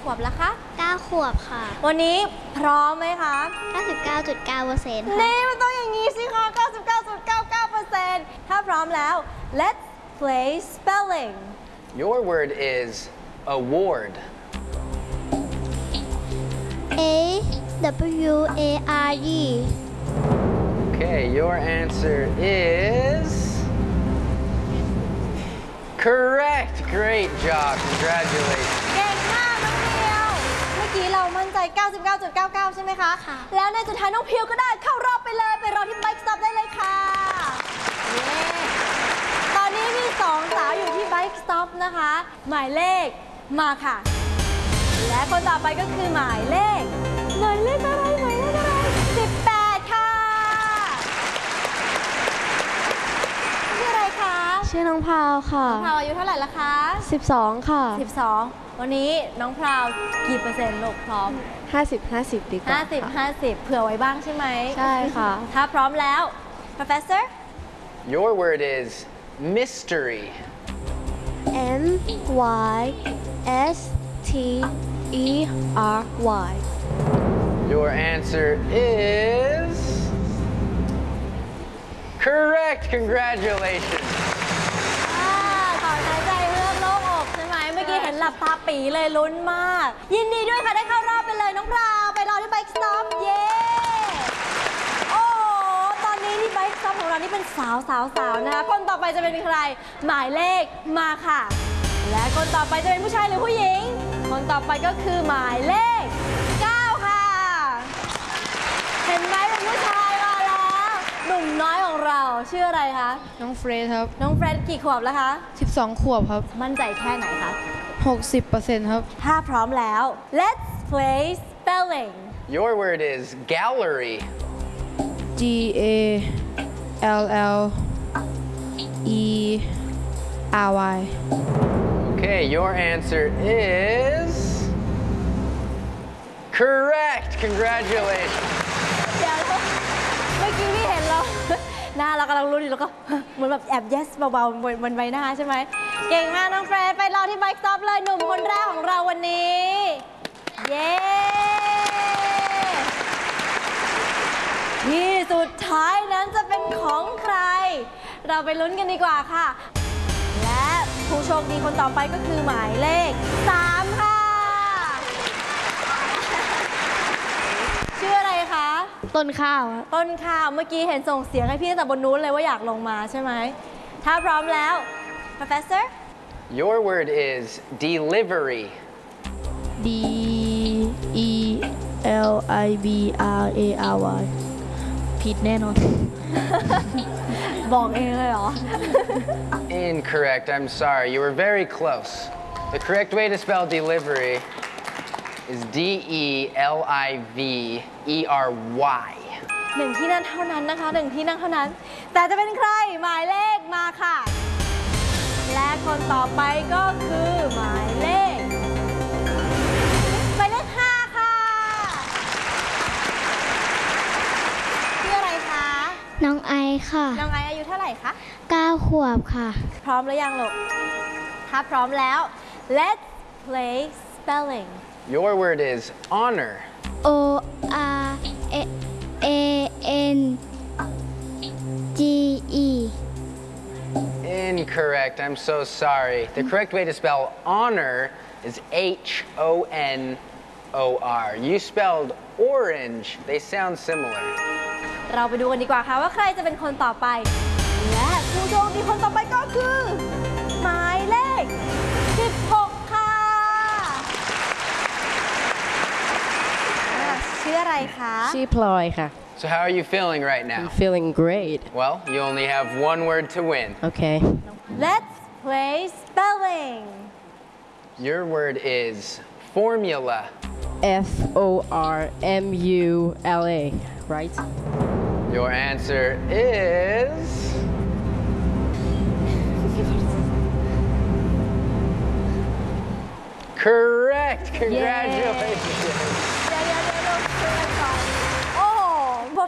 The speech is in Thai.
ขวบแล้วคะ 9 ขวบค่ะวันนี้พร้อมไหมคะ 99.9% ค่ะนี่มันต้องอย่างนี้สิคะ 99.99% ถ้าพร้อมแล้ว let's play spelling Your word is award. AWARD Okay, your answer is correct. Great job. Congratulations. เก่งมากน้องเพียวเมื่อกี้เรามั่นใจ 99.99 ใช่ไหมคะค่ะแล้วในสุดท้ายน้องเพียวก็ได้เข้ารอบไปเลยไปรอที่ Bike Stop ได้เลยค่ะเย้ตอนนี้มี2 สาวอยู่ที่ Bike Stop นะคะหมายเลขมาค่ะและคนต่อไปก็คือหมายเลขอะไร18ค่ะชื่ออะไรคะชื่อน้องพาวค่ะน้องพราวอายุเท่าไหร่ละคะ 12 ค่ะ 12วันนี้น้องพราวกี่เปอร์เซ็นต์ลูกพร้อม 50 ดีกว่าค่ะ 50 เผื่อไว้บ้างใช่ไหมใช่ค่ะถ้าพร้อมแล้ว Professor Your word is mystery. MYSTERY Your answer is correct. Congratulations. ถอนหายใจเรื่องโล่งอกใช่ไหมเมื่อกี้เห็นหลับตาปีเลยลุ้นมาก ยินดีด้วยค่ะได้เข้ารอบไปเลยน้องพราวไปรอที่ Bike Stop เย้โอ้ตอนนี้ที่ Bike Stop ของเรานี่เป็นสาวนะคะคนต่อไปจะเป็นใครหมายเลขมาค่ะ และคนต่อไปจะเป็นผู้ชายหรือผู้หญิงคนต่อไปก็คือหมายเลข9ค่ะเห็นไหมเป็นผู้ชายมาแล้วหนุ่มน้อยของเราชื่ออะไรคะน้องเฟรดครับน้องเฟรดกี่ขวบแล้วคะ 12 ขวบครับมั่นใจแค่ไหนคะ 60% ครับถ้าพร้อมแล้ว let's play spelling Your word is gallery. GALLERY Okay, your answer is correct. Congratulations. เดี๋ยวเมื่อกี้พี่เห็นเรา หน้าเรากำลังลุ้นอยู่แล้วก็ เหมือนแบบแอบ yes เบาๆบนใบหน้าใช่ไหมเก่งมากน้องเฟรดไปรอที่ Bike Stop เลยหนุ่มคนแรกของเราวันนี้ เย้ที่สุดท้ายนั้นจะเป็นของใคร เราไปลุ้นกันดีกว่าค่ะ และผู้โชคดีคนต่อไปก็คือหมายเลข3ค่ะ ชื่ออะไรคะต้นข้าวครับต้นข้าวเมื่อกี้เห็นส่งเสียงให้พี่ตั้งแต่บนนู้นเลยว่าอยากลงมาใช่ไหมถ้าพร้อมแล้ว Professor Your word is delivery. DELIBRARY ผิดแน่นอนบอกเองเลยเหรอ Incorrect. I'm sorry. You were very close. The correct way to spell delivery is DELIVERY. หนึ่งที่นั่นเท่านั้นนะคะหนึ่งที่นั่งเท่านั้น แต่จะเป็นใครหมายเลขมาค่ะ และคนต่อไปก็คือหมายเลข5ค่ะชื่ออะไรคะน้องไอค่ะน้องไออายุเท่าไหร่คะ 9 ขวบค่ะพร้อมหรือยังลูกถ้าพร้อมแล้ว let's play spelling Your word is honor. ORANGE Incorrect. I'm so sorry. The correct way to spell honor is HONOR. You spelled orange. They sound similar. เราไปดูกันดีกว่าค่ะว่าใครจะเป็นคนต่อไป และผู้โชคดีคนต่อไปก็คือ หมายเลข16ค่ะชื่ออะไรคะชื่อพลอยค่ะ So how are you feeling right now? I'm feeling great Well, you only have one word to win. Okay Let's play spelling Your word is formula. FORMULA right Your answer is correct. Congratulations.